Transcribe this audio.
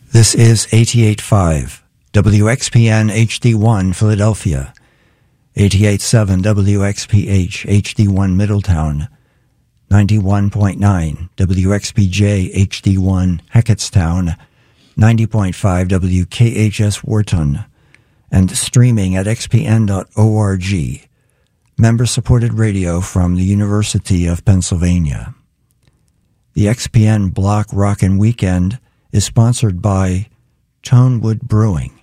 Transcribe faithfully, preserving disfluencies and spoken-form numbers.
This is eighty-eight point five W X P N H D one Philadelphia, eighty-eight point seven W X P H H D one Middletown, ninety-one point nine W X P J H D one Hackettstown, ninety point five W K H S Wharton, and streaming at x p n dot org. Member-supported radio from the University of Pennsylvania. The X P N Block Rockin' Weekend is sponsored by Tonewood Brewing.